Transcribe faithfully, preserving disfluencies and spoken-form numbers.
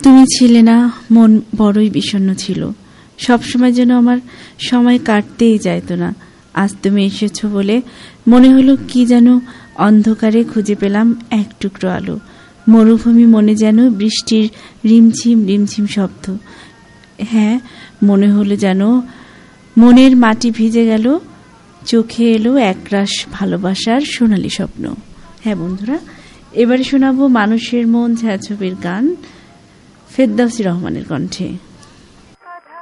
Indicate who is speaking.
Speaker 1: তুমি ছিলে না, মন বড়ই বিষণ্ণ ছিল। সবসময় যেন আমার সময় কাটতেই যাইত না। আজ তুমি এসেছো বলে মনে হলো কি যেন অন্ধকারে খুঁজে পেলাম এক টুকরো আলো। মরুভূমি মনে যেন বৃষ্টির রিমঝিম রিমঝিম শব্দ। হ্যাঁ, মনে হলো যেন মনের মাটি ভিজে গেল, চোখে এলো একরাশ ভালোবাসার সোনালী স্বপ্ন। হ্যাঁ বন্ধুরা, এবারে শোনাবো মানুষের মন ছায়াছবির গান ফেরদৌসী রহমানের কণ্ঠে।